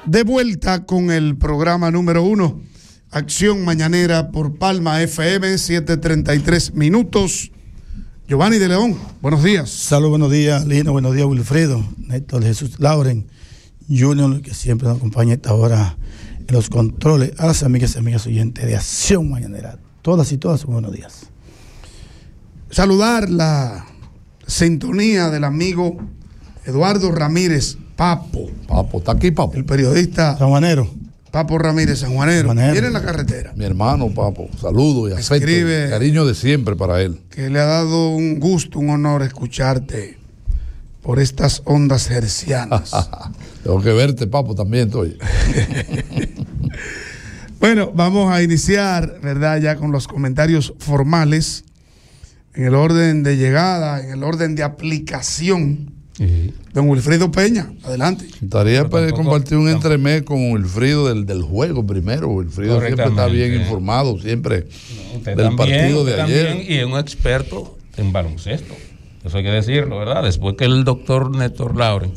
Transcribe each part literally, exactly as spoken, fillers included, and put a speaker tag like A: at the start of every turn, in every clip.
A: De vuelta con el programa número uno, Acción Mañanera por Palma F M, siete treinta y tres minutos. Giovanni de León, buenos días.
B: Saludos, buenos días, Lino, buenos días, Wilfredo, Néstor Jesús Lauren, Junior, que siempre nos acompaña a esta hora en los controles, a las amigas y amigas oyentes de Acción Mañanera. Todas y todas, buenos días.
A: Saludar la sintonía del amigo Eduardo Ramírez, Papo.
C: Papo, está aquí, Papo.
A: El periodista
B: Sanjuanero.
A: Papo Ramírez, sanjuanero. Viene en la carretera.
C: Mi hermano, Papo. Saludos y afecto.
A: Escribe,
C: cariño de siempre para él.
A: Que le ha dado un gusto, un honor escucharte por estas ondas hercianas.
C: Tengo que verte, Papo, también estoy.
A: Bueno, vamos a iniciar, ¿verdad? Ya con los comentarios formales, en el orden de llegada, en el orden de aplicación. Sí. Don Wilfrido Peña, adelante.
C: Estaría para compartir un entremés con Wilfrido del, del juego primero. Wilfrido siempre está bien informado, siempre
D: no,
C: del
D: también,
C: partido de ayer.
D: También, y es un experto en baloncesto. Eso hay que decirlo, ¿verdad? Después que el doctor Néstor Lauren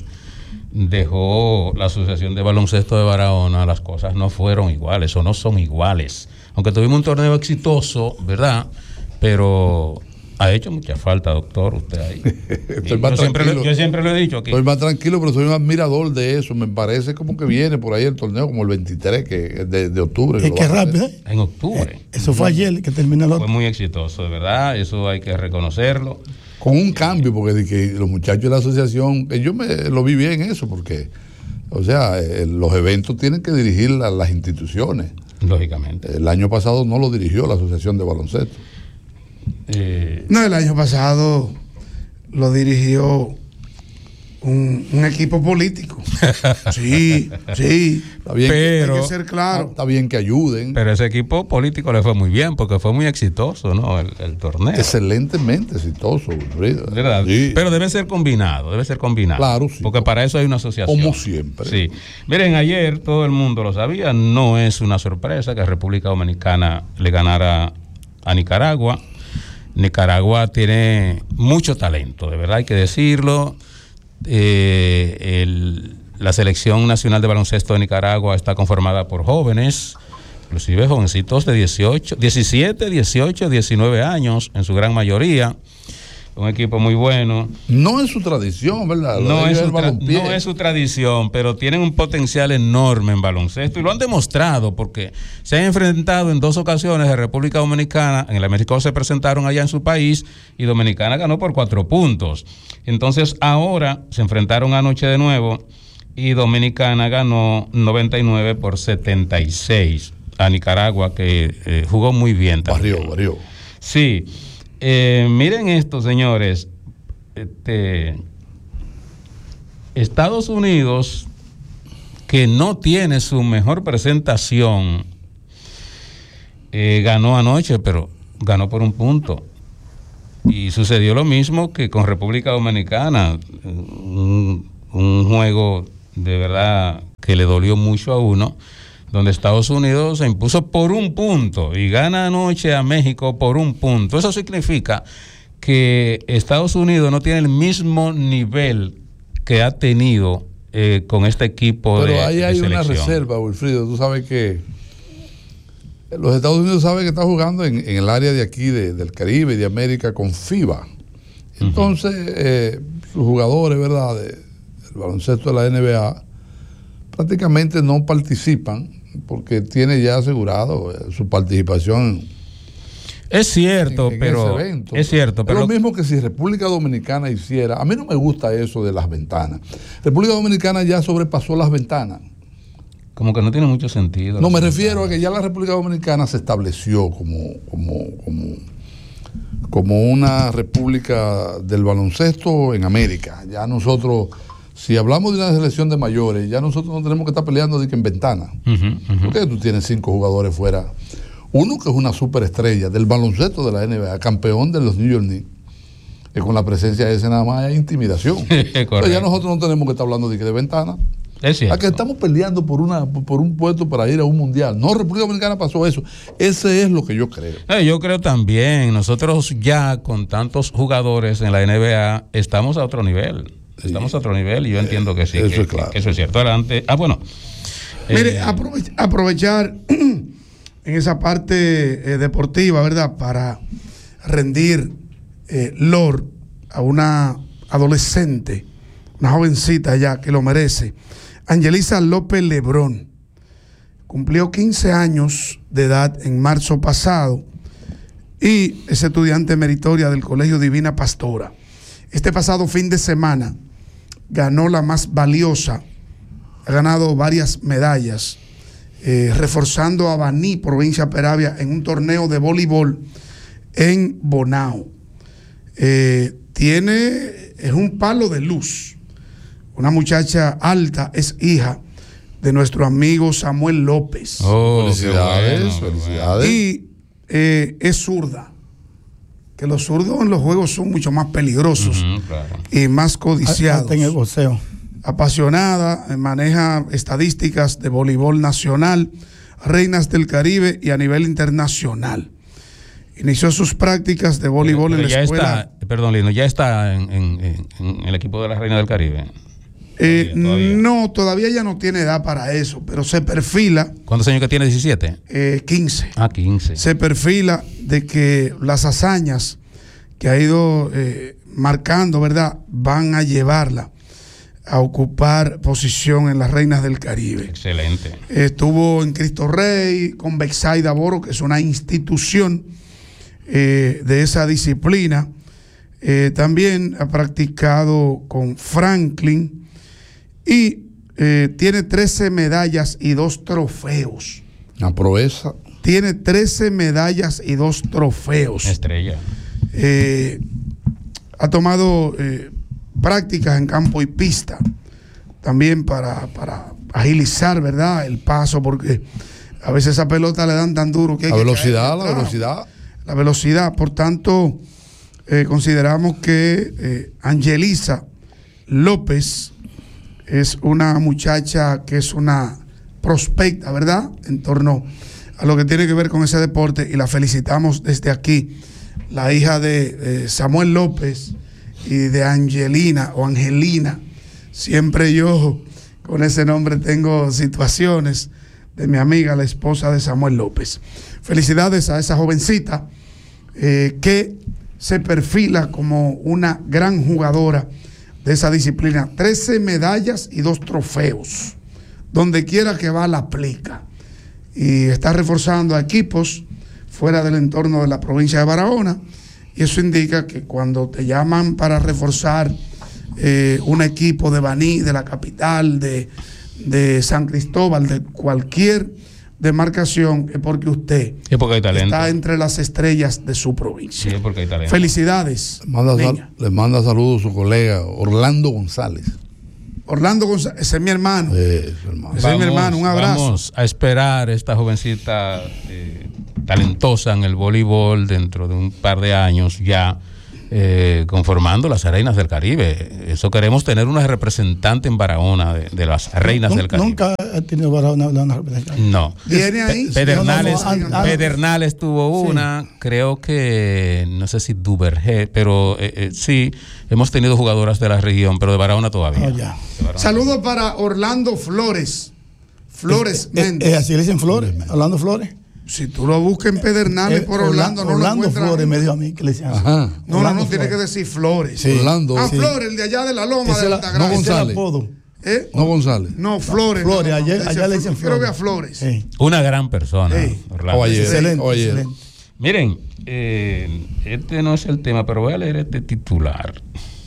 D: dejó la Asociación de Baloncesto de Barahona, las cosas no fueron iguales, o no son iguales. Aunque tuvimos un torneo exitoso, ¿verdad? Pero ha hecho mucha falta, doctor, usted ahí.
C: Estoy más
D: yo, siempre lo, yo siempre lo he dicho aquí.
C: Estoy más tranquilo, pero soy un admirador de eso. Me parece como que viene por ahí el torneo como el veintitrés que, de, de octubre.
B: Es que rápido, ¿eh?
D: En octubre.
B: Eh, eso fue ayer que terminó el otro.
D: Fue muy exitoso, de verdad. Eso hay que reconocerlo.
C: Con un cambio, porque de que los muchachos de la asociación, yo me lo vi bien eso, porque, o sea, eh, los eventos tienen que dirigir a las instituciones.
D: Lógicamente.
C: El año pasado no lo dirigió la Asociación de Baloncesto.
A: Eh, no, el año pasado lo dirigió un, un equipo político. Sí, sí.
C: Está bien,
D: pero,
A: hay que ser claro.
C: Está bien que ayuden.
D: Pero ese equipo político le fue muy bien porque fue muy exitoso, ¿no? El, el torneo.
C: Excelentemente exitoso,
D: ¿verdad? Sí. Pero debe ser combinado, debe ser combinado.
C: Claro, sí.
D: Porque para eso hay una asociación.
C: Como siempre.
D: Sí. Miren, ayer todo el mundo lo sabía, no es una sorpresa que República Dominicana le ganara a Nicaragua. Nicaragua tiene mucho talento, de verdad hay que decirlo. Eh, el, la Selección Nacional de Baloncesto de Nicaragua está conformada por jóvenes, inclusive jovencitos de dieciocho, diecisiete, dieciocho, diecinueve años, en su gran mayoría. Un equipo muy bueno.
C: No es su tradición, ¿verdad?
D: No es su, tra- no es su tradición, pero tienen un potencial enorme en baloncesto y lo han demostrado porque se han enfrentado en dos ocasiones a República Dominicana. En el América se presentaron allá en su país y Dominicana ganó por cuatro puntos. Entonces ahora se enfrentaron anoche de nuevo y Dominicana ganó noventa y nueve por setenta y seis a Nicaragua, que eh, jugó muy bien también.
C: Barrió, barrió.
D: Sí. Eh, miren esto, señores. Este, Estados Unidos, que no tiene su mejor presentación, eh, ganó anoche, pero ganó por un punto. Y sucedió lo mismo que con República Dominicana. Un, un juego de verdad que le dolió mucho a uno, donde Estados Unidos se impuso por un punto y gana anoche a México por un punto. Eso significa que Estados Unidos no tiene el mismo nivel que ha tenido eh, con este equipo. Pero de Pero ahí
C: hay
D: de
C: una reserva, Wilfrido. Tú sabes que los Estados Unidos saben que está jugando en, en el área de aquí, de, del Caribe y de América, con FIBA. Entonces, uh-huh. eh, sus jugadores, ¿verdad?, de, del baloncesto de la N B A, prácticamente no participan porque tiene ya asegurado su participación.
D: Es cierto, en, en pero ese evento. Es cierto, pero
C: es lo mismo que si República Dominicana hiciera. A mí no me gusta eso de las ventanas. República Dominicana ya sobrepasó las ventanas.
D: Como que no tiene mucho sentido.
C: No, me refiero a que ya la República Dominicana se estableció como, como, como, como una república del baloncesto en América. Ya nosotros, si hablamos de una selección de mayores, ya nosotros no tenemos que estar peleando de que en ventana. Uh-huh, uh-huh. Porque tú tienes cinco jugadores fuera. Uno que es una superestrella del baloncesto de la N B A, campeón de los New York Knicks. Y con la presencia de ese nada más hay intimidación. Entonces ya nosotros no tenemos que estar hablando de que de ventana.
D: Es cierto.
C: A que estamos peleando por una por un puesto para ir a un mundial. No, República Dominicana pasó eso. Ese es lo que yo creo.
D: Eh, yo creo también. Nosotros ya con tantos jugadores en la N B A estamos a otro nivel. Sí. Estamos a otro nivel y yo entiendo que sí.
C: Eso
D: que,
C: es claro.
D: Que eso es cierto. Adelante. Ah, bueno.
A: Mire, aprove- aprovechar en esa parte eh, deportiva, ¿verdad? Para rendir eh, lor a una adolescente, una jovencita ya que lo merece. Angelisa López Lebrón cumplió quince años de edad en marzo pasado y es estudiante meritoria del Colegio Divina Pastora. Este pasado fin de semana ganó la más valiosa, ha ganado varias medallas, eh, reforzando a Baní, provincia de Peravia, en un torneo de voleibol en Bonao. Eh, tiene, es un palo de luz. Una muchacha alta, es hija de nuestro amigo Samuel López.
C: Oh, felicidades, bueno, felicidades.
A: Y eh, es zurda. Que los zurdos en los juegos son mucho más peligrosos uh-huh, claro. y más codiciados.
B: Hasta en el boxeo.
A: Apasionada, maneja estadísticas de voleibol nacional, Reinas del Caribe y a nivel internacional. Inició sus prácticas de voleibol en la
D: ya
A: escuela.
D: Está, perdón, Lino, ya está en, en, en, en el equipo de las Reinas del Caribe.
A: Eh, todavía, todavía. No, todavía ya no tiene edad para eso, pero se perfila.
D: ¿Cuántos años que tiene? ¿diecisiete?
A: Eh, quince.
D: Ah, quince.
A: Se perfila de que las hazañas que ha ido eh, marcando, ¿verdad?, van a llevarla a ocupar posición en las Reinas del Caribe.
D: Excelente.
A: Estuvo en Cristo Rey, con Bexaida Boro, que es una institución eh, de esa disciplina. Eh, también ha practicado con Franklin y eh, tiene trece medallas y dos trofeos.
C: Una proeza.
A: Tiene trece medallas y dos trofeos.
D: Estrella.
A: Eh, ha tomado eh, prácticas en campo y pista también para, para agilizar, ¿verdad?, el paso, porque a veces esa pelota le dan tan duro que hay
C: la
A: que
C: velocidad,
A: caer,
C: la
A: claro,
C: velocidad.
A: La velocidad. Por tanto, eh, consideramos que eh, Angelisa López es una muchacha que es una prospecta, ¿verdad?, en torno a lo que tiene que ver con ese deporte, y la felicitamos desde aquí, la hija de eh, Samuel López y de Angelina o Angelina. Siempre yo con ese nombre tengo situaciones de mi amiga, la esposa de Samuel López. Felicidades a esa jovencita eh, que se perfila como una gran jugadora de esa disciplina. trece medallas y dos trofeos. Donde quiera que va la aplica. Y está reforzando a equipos fuera del entorno de la provincia de Barahona. Y eso indica que cuando te llaman para reforzar eh, un equipo de Baní, de la capital, de, de San Cristóbal, de cualquier demarcación, es porque usted
D: es porque hay talento.
A: Está entre las estrellas de su provincia.
D: Sí, es porque hay talento.
A: Felicidades.
C: Le manda, sal, le manda saludos a su colega Orlando González.
A: Orlando González, ese es mi hermano.
C: Eh, hermano.
A: Ese vamos, es mi hermano, un abrazo.
D: Vamos a esperar esta jovencita eh, talentosa en el voleibol dentro de un par de años ya eh, conformando las Reinas del Caribe. Eso queremos, tener una representante en Barahona de, de las Reinas
B: no,
D: del Caribe.
B: Nunca ha tenido Barahona una representante.
D: No.
A: ¿Viene ahí?
D: Pedernales,
B: no, no, no,
D: Pedernales tuvo
B: sí.
D: una, creo que, no sé si Duvergé, pero eh, eh, sí, hemos tenido jugadoras de la región, pero de Barahona todavía.
B: Oh, ya.
A: Saludos para Orlando Flores. Flores
B: eh,
A: Méndez.
B: Eh, así le dicen Flores, Orlando Flores.
A: Si tú lo buscas en Pedernales
B: Eh,
A: por Orlando,
B: Orlando,
A: no
B: Orlando
A: lo encuentras.
B: Flores me dijo a mí que le decían así.
C: Ajá.
A: No,
B: Orlando
A: no, no, tiene
B: Flores.
A: que decir Flores.
C: Sí. Orlando.
A: Ah,
C: Sí.
A: Flores, el de allá de la Loma
B: Ese
A: de
B: la-
A: Altagracia.
C: no, González.
B: Ese es el apodo.
A: ¿Eh?
C: No González.
A: No, Flores.
B: Flores,
A: no, no,
B: allá,
A: no,
B: allá le dicen
A: Creo
B: Flores.
A: que a Flores.
B: Sí.
D: Una gran persona.
A: Sí.
D: Orlando.
C: Oye,
B: Excelente,
C: oye.
B: excelente.
D: Miren, eh, este no es el tema, pero voy a leer este titular.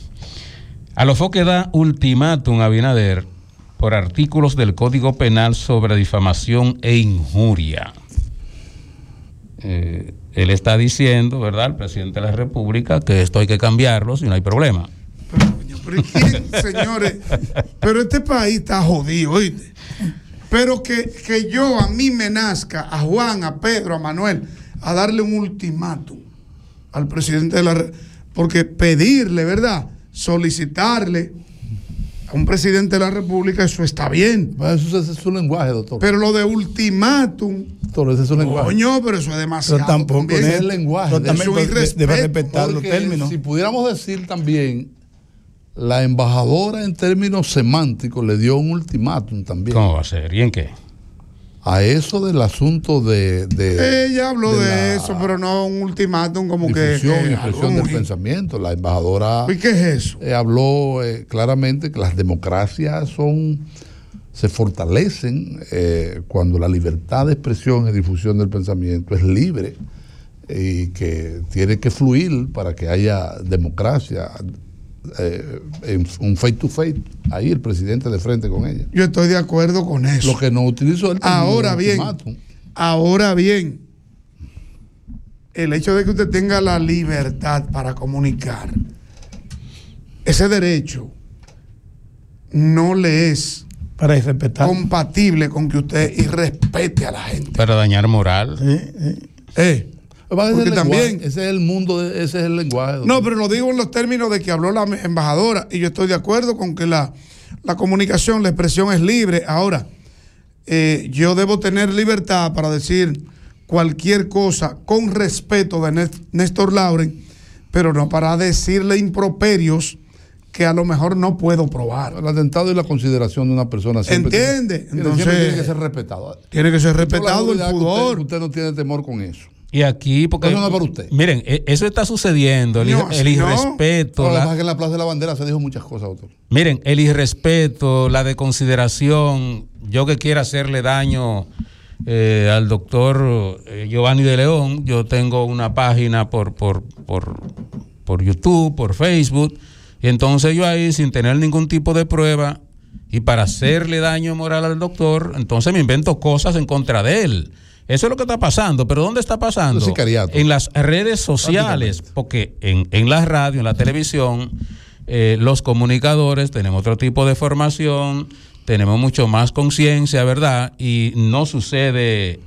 D: Alofoque da ultimátum a Abinader por artículos del Código Penal sobre difamación e injuria. Eh, él está diciendo, ¿verdad?, al presidente de la República, que esto hay que cambiarlo si no hay problema.
A: Pero, coño, pero ¿y quién, señores? Pero este país está jodido, ¿oíste? Pero que, que yo, a mí me nazca, a Juan, a Pedro, a Manuel, a darle un ultimátum al presidente de la República, porque pedirle, ¿verdad?, solicitarle a un presidente de la República, eso está bien.
C: Eso es su lenguaje, doctor.
A: Pero lo de ultimátum,
C: Doctor, ese es su lenguaje.
A: coño, pero eso es demasiado.
B: Pero tampoco
A: también.
C: es el lenguaje.
B: Pero también
A: Es un
B: debe- debe
A: irrespeto,
B: respetar los
C: Porque
B: términos.
C: si pudiéramos decir también, la embajadora en términos semánticos le dio un ultimátum también.
D: ¿Cómo va a ser? ¿Y en qué?
C: a eso del asunto de... de
A: Ella habló
C: de
A: de,
C: la
A: eso, pero no un ultimátum como que...
C: difusión
A: que
C: y expresión
A: algo
C: del
A: muy-
C: pensamiento. La embajadora
A: ¿Y qué es eso?
C: eh, habló eh, claramente que las democracias son se fortalecen eh, cuando la libertad de expresión y difusión del pensamiento es libre y que tiene que fluir para que haya democracia. Eh, en un face to face, ahí el presidente de frente con ella.
A: Yo estoy de acuerdo con eso.
C: Lo que no utilizó el
A: Ahora bien,
C: ultimátum.
A: ahora bien, el hecho de que usted tenga la libertad para comunicar, ese derecho no le es
B: Para irrespetar.
A: compatible con que usted irrespete a la gente.
D: Para dañar moral.
B: Sí, sí.
A: Eh,
C: Ese es el
A: porque
C: lenguaje,
A: también...
C: ese es el mundo, de- ese es el lenguaje.
A: No, pero lo digo en los términos de que habló la embajadora y yo estoy de acuerdo con que la, la comunicación, la expresión es libre. Ahora, eh, yo debo tener libertad para decir cualquier cosa con respeto de Nés- Néstor Lauren, pero no para decirle improperios que a lo mejor no puedo probar.
C: El atentado y la consideración de una persona siempre
A: ¿Entiende?
C: tiene,
A: Entonces,
C: siempre tiene que ser respetado.
A: Tiene que ser
C: Toda la
A: respetado el
C: seguridad que
A: pudor.
C: Usted, usted no tiene temor con eso.
D: Y aquí, porque...
C: Eso no es para usted.
D: Miren, e- eso está sucediendo, el,
A: No,
D: ir- el
A: no.
D: irrespeto.
C: Pero
D: la-
C: además que en la Plaza de la Bandera se dijo muchas cosas, doctor.
D: Miren, el irrespeto, la desconsideración, yo que quiera hacerle daño eh, al doctor eh, Giovanni de León, yo tengo una página por, por, por, por YouTube, por Facebook, y entonces yo ahí, sin tener ningún tipo de prueba, y para hacerle daño moral al doctor, entonces me invento cosas en contra de él. Eso es lo que está pasando, pero ¿dónde está pasando?
C: El sicariato.
D: En las redes sociales, porque en, en la radio, en la televisión, eh, los comunicadores tenemos otro tipo de formación, tenemos mucho más conciencia, ¿verdad? Y no sucede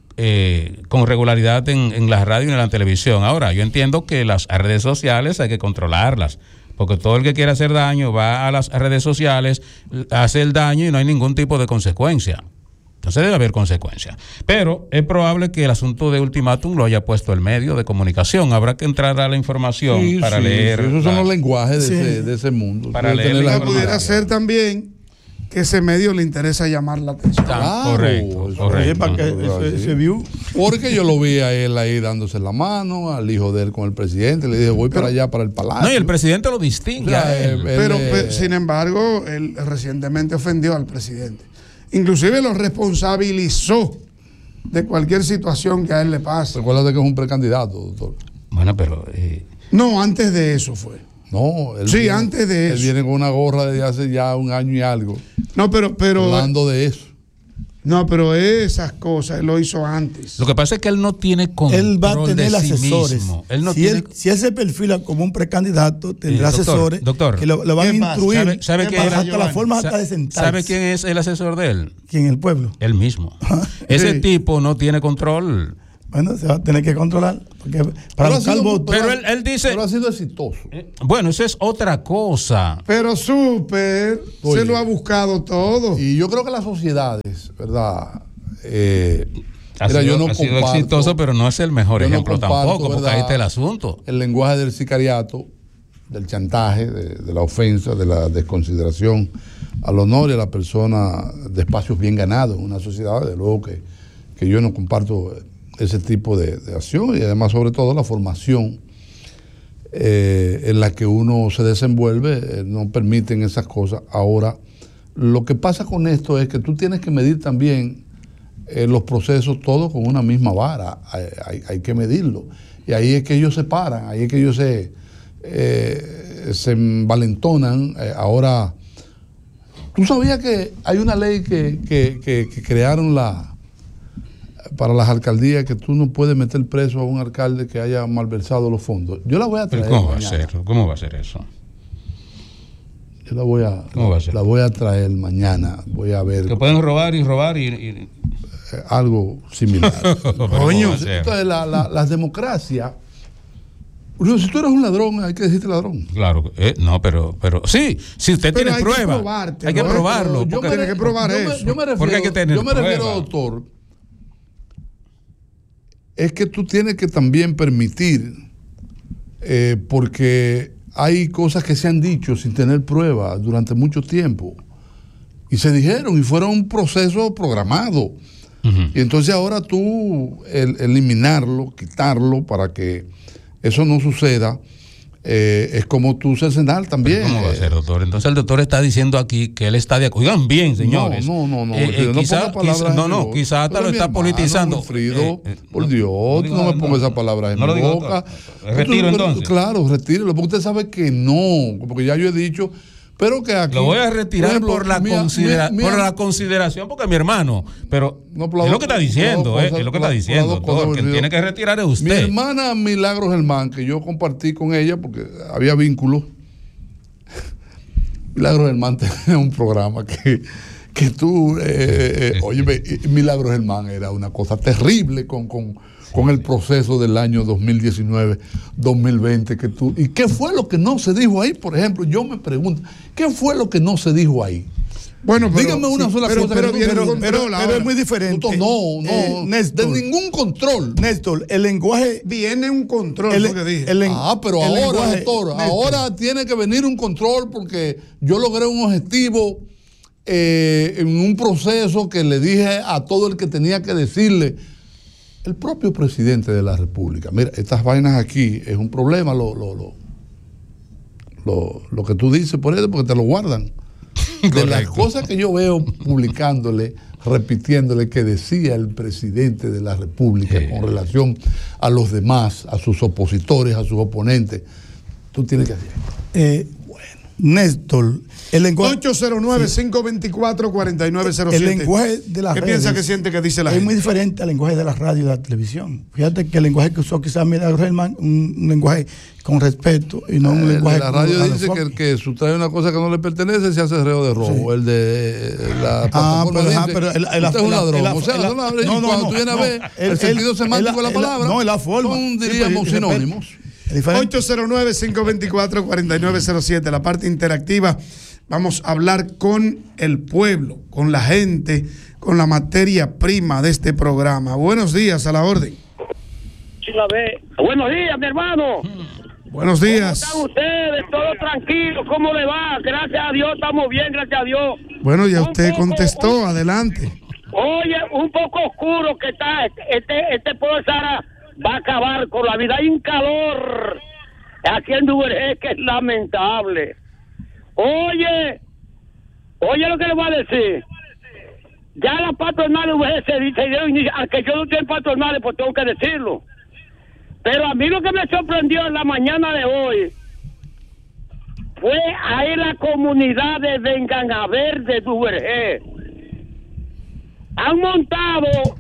D: eh, con regularidad en, en la radio y en la televisión. Ahora, yo entiendo que las redes sociales hay que controlarlas, porque todo el que quiere hacer daño va a las redes sociales, hace el daño y no hay ningún tipo de consecuencia. Entonces debe haber consecuencias. Pero es probable que el asunto de ultimátum lo haya puesto el medio de comunicación. Habrá que entrar a la información
C: Sí,
D: para
C: sí,
D: leer.
C: sí, esos son
D: la-
C: los lenguajes
B: Sí.
C: de, ese, de ese mundo.
D: Para
C: Debe
D: leer
C: tener
D: la
C: la
D: información.
A: Pudiera ser también que ese medio le interesa llamar la atención.
D: Ah,
C: Claro,
D: correcto,
C: eso
D: correcto.
B: Sí, para que
C: Claro,
B: ese,
C: sí.
B: ese view.
C: Porque yo lo vi a él ahí dándose la mano, al hijo de él con el presidente. Le dije, voy para allá, para el palacio.
D: No, y el presidente lo distingue.
C: O sea,
D: a él.
C: él-
A: Pero,
C: eh,
A: pe- sin embargo, él recientemente ofendió al presidente. Inclusive lo responsabilizó de cualquier situación que a él le pase.
C: Recuérdate que es un precandidato, doctor.
D: Bueno, pero eh,
A: No, antes de eso fue.
C: No, él
A: Sí,
C: viene-
A: antes de
C: Él
A: eso.
C: viene con una gorra desde hace ya un año y algo,
A: No, pero, pero,
C: hablando de eso.
A: no, pero esas cosas él lo hizo antes.
D: lo que pasa es que él no tiene control
B: Él va a tener
D: de sí
B: asesores.
D: mismo. Él no
B: si,
D: tiene...
B: él, si él se perfila como un precandidato, tendrá
D: Eh, doctor,
B: asesores
D: doctor.
B: que lo, lo van a
A: ¿Qué pasa?
B: instruir.
D: ¿Sabe- sabe
B: hasta
D: quién era,
B: hasta
A: Giovanni?
B: la forma hasta
D: Sa-
B: de sentarse.
D: ¿Sabe quién es el asesor de él?
B: ¿Quién? El pueblo.
D: Él mismo. Ese
A: Sí.
D: tipo no tiene control.
B: Bueno, se va a tener que controlar. Porque para
C: Pero ha
B: buscar
C: sido-
B: votos.
D: Pero él, él dice...
C: Pero ha sido exitoso.
D: eh, bueno, eso es otra cosa.
A: Pero Super
C: Oye.
A: se lo ha buscado todo.
C: Y yo creo que las sociedades, ¿verdad? Eh,
D: Ha,
C: mira,
D: sido,
C: yo no
D: ha sido
C: comparto
D: exitoso, pero no es el mejor
C: yo no
D: ejemplo
C: comparto,
D: tampoco, porque
C: ¿verdad?
D: ahí está el asunto.
C: el lenguaje del sicariato, del chantaje, de, de la ofensa, de la desconsideración al honor y a la persona de espacios bien ganados en una sociedad. De luego que, que yo no comparto ese tipo de, de acción y además sobre todo la formación eh, en la que uno se desenvuelve eh, no permiten esas cosas. Ahora, lo que pasa con esto es que tú tienes que medir también eh, los procesos todos con una misma vara, hay, hay, hay que medirlo. Y ahí es que ellos se paran, ahí es que ellos se, eh, se envalentonan. Eh, ahora, ¿tú sabías que hay una ley que, que, que, que crearon la para las alcaldías que tú no puedes meter preso a un alcalde que haya malversado los fondos? Yo la voy a
D: Pero
C: traer
D: ¿cómo va a
C: mañana.
D: ser? ¿Cómo va a ser eso?
C: Yo la voy a,
D: ¿Cómo va a ser?
C: la voy a traer mañana. Voy a ver
D: Que pueden robar y robar y... y-
C: eh, algo similar.
D: Pero ¿cómo
A: Coño,
D: va a ser?
C: Entonces, la, la, las democracias, si tú eres un ladrón, hay que decirte ladrón.
D: Claro, eh, no, pero, pero sí, si usted
A: Pero
D: tiene
A: hay que
D: prueba,
A: probártelo,
D: hay que
A: ¿eh?
D: probarlo.
A: Yo
D: porque-
A: tiene que probar
C: yo me-
A: eso.
C: yo me refiero,
D: Porque hay que tener
C: yo me refiero,
D: prueba.
C: doctor, es que tú tienes que también permitir, eh, porque hay cosas que se han dicho sin tener pruebas durante mucho tiempo, y se dijeron, y fueron un proceso programado. Uh-huh. Y entonces ahora tú el, eliminarlo, quitarlo para que eso no suceda, eh, es como tú cenar también.
D: ¿Cómo va a ser, doctor? Entonces el doctor está diciendo aquí que él está de acuerdo. Oigan bien, señores.
C: No, no, no, no.
D: Eh, eh,
C: no,
D: quizá, quizá, no, no, quizá hasta lo está
C: hermano,
D: politizando.
C: Wilfrido,
D: eh, eh,
C: por
D: no,
C: Dios,
D: no,
C: tú no, no me pongas esa palabra en
D: no
C: mi
D: digo,
C: boca.
D: Doctor. Retiro entonces.
C: Claro, retírelo, porque usted sabe que no, porque ya yo he dicho. Pero que aquí,
D: lo voy a retirar por, ejemplo, por, la, mía, considera mía, por la consideración, porque mi hermano, pero no, es lo que está diciendo, eh, es lo que está diciendo, doctor, que tiene que retirar es usted.
C: Mi hermana Milagros Germán, que yo compartí con ella porque había vínculos. Milagros Germán tenía un programa que, que tú, eh, eh, oye, Milagros Germán era una cosa terrible con, con, con el proceso del año dos mil diecinueve, dos mil veinte que tú. ¿Y qué fue lo que no se dijo ahí? Por ejemplo, yo me pregunto, ¿qué fue lo que no se dijo ahí?
A: Bueno, pero,
C: dígame una
A: sí,
C: sola
A: pero,
C: cosa.
A: Pero,
C: que
A: pero,
C: no,
A: pero,
C: pero,
A: pero,
B: pero es muy diferente.
C: No, no,
B: eh, Néstor,
C: de ningún control.
B: Néstor, el lenguaje.
A: Viene un control,
B: el,
A: lo que dije.
B: El,
C: ah, pero ahora, lenguaje, doctor, Néstor. ahora tiene que venir un control porque yo logré un objetivo eh, en un proceso que le dije a todo el que tenía que decirle. El propio presidente de la República. Mira, estas vainas aquí es un problema, lo, lo, lo, lo, lo que tú dices por eso, porque te lo guardan. De las cosas que yo veo publicándole, repitiéndole que decía el presidente de la República sí. con relación a los demás, a sus opositores, a sus oponentes, tú tienes que decir.
B: Eh, bueno, Néstor, el lenguaje.
A: ocho cero nueve, cinco dos cuatro, cuatro nueve cero siete.
B: El lenguaje de las
A: ¿Qué
B: redes
A: piensa que siente que dice la
B: es
A: gente?
B: muy diferente al lenguaje de la radio y de la televisión. Fíjate que el lenguaje que usó quizás Milagros Germán, un, un lenguaje con respeto y no un
C: el
B: lenguaje.
C: De la radio dice que el que sustrae una cosa que no le pertenece se hace reo de robo. Sí. El de la
B: ah, pero,
C: dice,
B: ah, pero el, el,
C: usted es un ladrón.
B: El,
C: o sea,
B: el,
C: no, no, no, cuando tú vienes a ver el, el sentido semántico de la palabra,
B: no, la forma.
C: Son, diríamos, sí, sinónimos.
A: ocho cero nueve, cinco dos cuatro, cuatro nueve cero siete, la parte interactiva. Vamos a hablar con el pueblo, con la gente, con la materia prima de este programa. Buenos días, a la orden.
E: Buenos días, mi hermano.
A: Buenos días.
E: ¿Cómo están ustedes? ¿Todo tranquilo? ¿Cómo le va? Gracias a Dios, estamos bien, gracias a Dios.
A: Bueno, ya usted poco, contestó, un, adelante.
E: Oye, un poco oscuro que está, este, este pueblo de Sara va a acabar con la vida. Hay un calor aquí en Duvergé que es lamentable. Oye, oye lo que le voy a decir. Ya las patronales se dieron, aunque yo no tengo patronales, pues tengo que decirlo. Pero a mí lo que me sorprendió en la mañana de hoy fue ahí la comunidad de Vengan a Ver de Duvergé. Han montado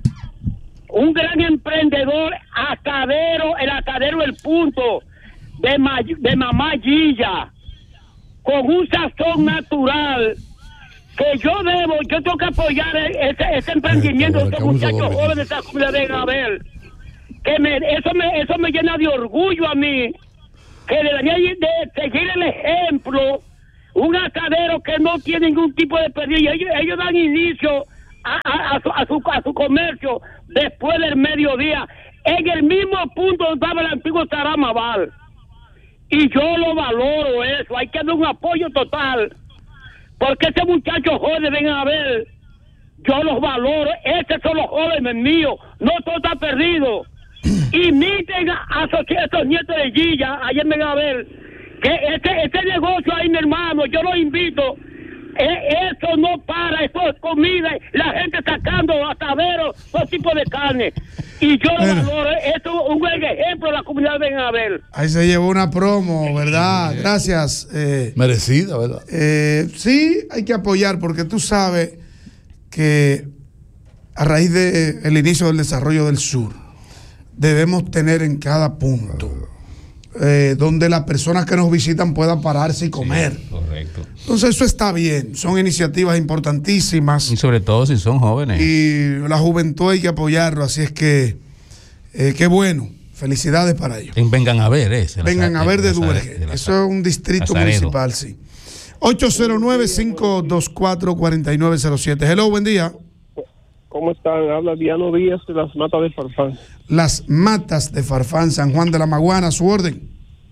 E: un gran emprendedor, atadero, el atadero El Punto, de, Ma, de Mamá Gilla, con un sazón natural que yo debo, yo tengo que apoyar ese, ese emprendimiento de estos muchachos jóvenes de esa comunidad de Gaber, que me, eso me eso me llena de orgullo a mí, que debería de seguir el ejemplo, un atadero que no tiene ningún tipo de pérdida, ellos, ellos dan inicio a, a, a, su, a, su, a su comercio después del mediodía, en el mismo punto donde estaba el antiguo Saramaval. Y yo lo valoro eso, hay que dar un apoyo total, porque ese muchacho joven, vengan a ver, yo los valoro, estos son los jóvenes míos, no todo está perdido. Imiten a, a esos, esos nietos de Gilla, ayer vengan a ver, que este, este negocio ahí, mi hermano, yo los invito, eh, eso no para, eso es comida, la gente sacando ataderos, todo tipo de carne. Y yo lo bueno, valoro, esto es un buen ejemplo de la comunidad de Abel.
A: Ahí se llevó una promo, ¿verdad? Gracias. Eh,
C: Merecida, ¿verdad?
A: Eh, sí, hay que apoyar porque tú sabes que a raíz del de inicio del desarrollo del sur, debemos tener en cada punto eh, donde las personas que nos visitan puedan pararse y comer.
D: Sí, correcto.
A: Entonces eso está bien, son iniciativas importantísimas.
D: Y sobre todo si son jóvenes.
A: Y la juventud hay que apoyarlo, así es que eh, qué bueno, felicidades para ellos.
D: Vengan a ver, ese.
A: Vengan a ver de Duvergé, eso es un distrito
D: Lazaredo.
A: municipal, sí. ocho cero nueve, cinco dos cuatro, cuatro nueve cero siete. Hello, buen día.
F: ¿Cómo están? Habla Diano Díaz de las Matas de Farfán.
A: Las Matas de Farfán, San Juan de la Maguana, su orden.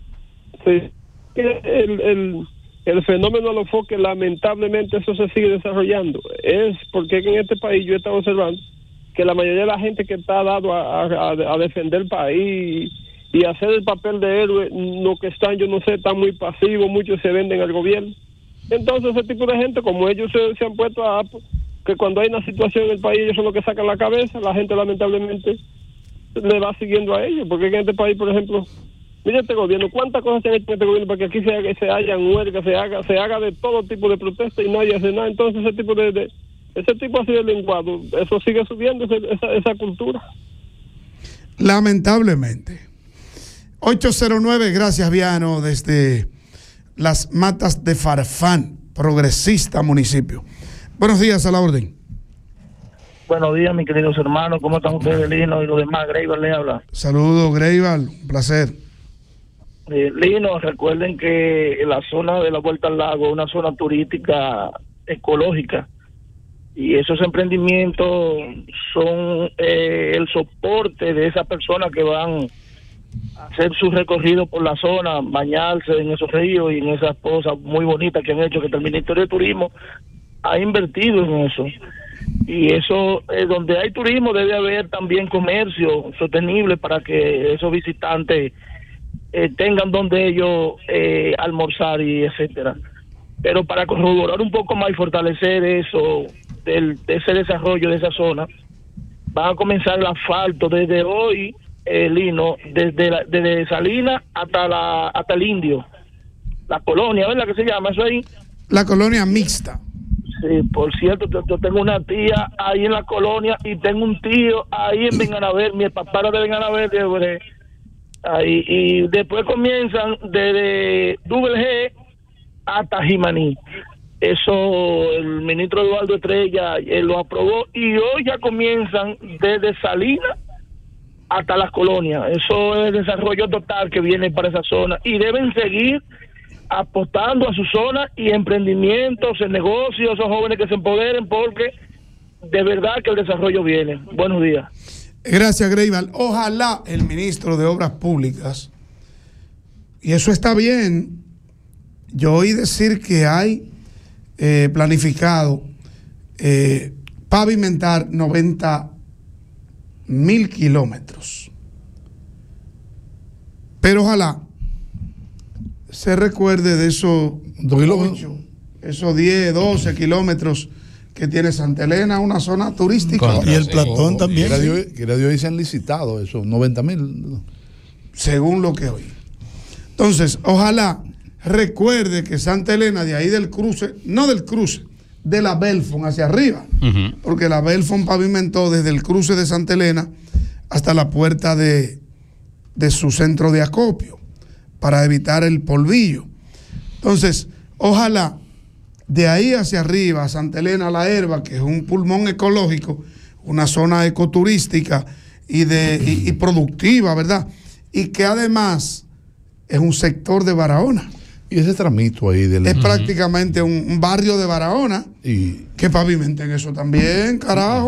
F: Sí, el, el, el fenómeno de los foques, lamentablemente eso se sigue desarrollando. Es porque en este país yo he estado observando que la mayoría de la gente que está dado a, a, a defender el país y hacer el papel de héroe, lo que están, yo no sé, están muy pasivos, muchos se venden al gobierno. Entonces ese tipo de gente, como ellos se, se han puesto a, que cuando hay una situación en el país, ellos son los que sacan la cabeza, la gente lamentablemente le va siguiendo a ellos, porque en este país, por ejemplo, mira este gobierno, cuántas cosas se han hecho en este gobierno para que aquí se, se hayan huelgas, se haga, se haga de todo tipo de protesta y nadie hace nada. Entonces ese tipo de, de ese tipo así de lenguado, eso sigue subiendo, esa, esa cultura.
A: Lamentablemente. ocho cero nueve, gracias Viano, desde Las Matas de Farfán, progresista municipio. Buenos días, a la orden.
G: Buenos días, mis queridos hermanos, ¿cómo están ustedes, Lino y los demás? Greival le habla.
A: Saludos, Greival, un placer.
G: Eh, Lino, recuerden que la zona de la Vuelta al Lago es una zona turística ecológica y esos emprendimientos son eh, el soporte de esas personas que van a hacer su recorrido por la zona, bañarse en esos ríos y en esas cosas muy bonitas que han hecho, que el Ministerio de Turismo ha invertido en eso. Y eso, eh, donde hay turismo debe haber también comercio sostenible para que esos visitantes eh, tengan donde ellos eh, almorzar y etcétera. Pero para corroborar un poco más y fortalecer eso, del, de ese desarrollo de esa zona, van a comenzar el asfalto desde hoy, eh, Lino, desde, la, desde Salinas hasta la hasta el Indio, la colonia, ¿verdad que se llama eso ahí?
A: La colonia mixta.
G: Sí, por cierto, yo, yo tengo una tía ahí en la colonia y tengo un tío ahí en Benganaver, mi papá era de Benganaver, de, ahí, y después comienzan desde Double G hasta Jimaní. Eso el ministro Eduardo Estrella él lo aprobó y hoy ya comienzan desde Salinas hasta las colonias. Eso es el desarrollo total que viene para esa zona y deben seguir apostando a su zona y emprendimientos, en negocios, esos jóvenes que se empoderen, porque de verdad que el desarrollo viene. Buenos días.
A: Gracias, Greival. Ojalá el ministro de Obras Públicas, y eso está bien, yo oí decir que hay eh, planificado eh, pavimentar noventa mil kilómetros, pero ojalá se recuerde de esos ocho, esos diez, doce kilómetros que tiene Santa Elena, una zona turística.
B: Contra, y el Platón sí, también.
C: Que sí. Que de hoy se han licitado esos noventa mil.
A: Según lo que oí. Entonces, ojalá recuerde que Santa Elena, de ahí del cruce, no del cruce, de la Belfont hacia arriba, uh-huh. porque la Belfont pavimentó desde el cruce de Santa Elena hasta la puerta de, de su centro de acopio, para evitar el polvillo. Entonces, ojalá de ahí hacia arriba, Santa Elena, La Herba, que es un pulmón ecológico, una zona ecoturística y, de, y, y productiva, ¿verdad? Y que además es un sector de Barahona.
C: Y ese tramito ahí del...
A: Es uh-huh. prácticamente un, un barrio de Barahona
C: y
A: que pavimenten eso también, carajo.